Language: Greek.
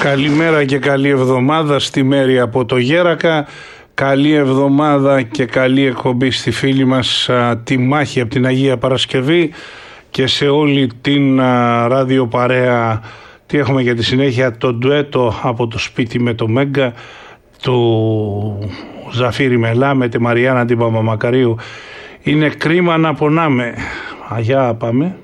Καλημέρα και καλή εβδομάδα στη Μέρη από το Γέρακα. Καλή εβδομάδα και καλή εκπομπή στη φίλη μας τη Μάχη από την Αγία Παρασκευή και σε όλη την ραδιοπαρέα. Τι έχουμε για τη συνέχεια? Το ντουέτο από το σπίτι με το Μέγκα, του Ζαφύρη Μελά με τη Μαριάννα την Παπαμακαρίου. Είναι κρίμα να πονάμε. Αγιά πάμε.